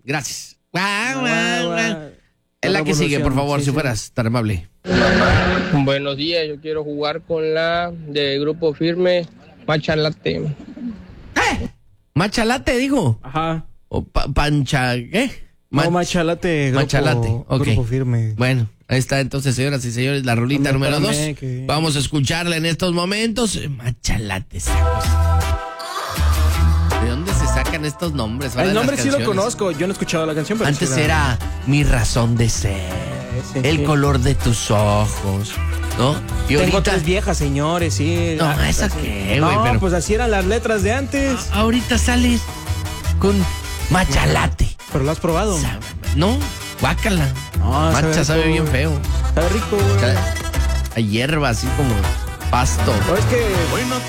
Gracias. Es la que sigue, por favor, si fueras tan amable. Buenos días, yo quiero jugar con la de Grupo Firme, Machalate. Machalate, dijo. Ajá. O pancha, ¿qué? Machalate. Machalate, ok. Grupo Firme. Bueno, ahí está entonces, señoras y señores, la rolita número 2. Vamos a escucharla en estos momentos. Machalate, ¿de dónde se sacan estos nombres? El nombre sí lo conozco, yo no he escuchado la canción, pero antes era Mi razón de ser, El color de tus ojos, ¿no? Y Tengo ahorita 3 viejas, señores, sí. No, ¿esa qué, güey? No, Pero pues así eran las letras de antes. ahorita sales con Machalate. ¿Pero lo has probado? No, guácala. No, Macha sabe bien feo. Sabe rico, güey. A hierba, así como pasto. No, es que... Buena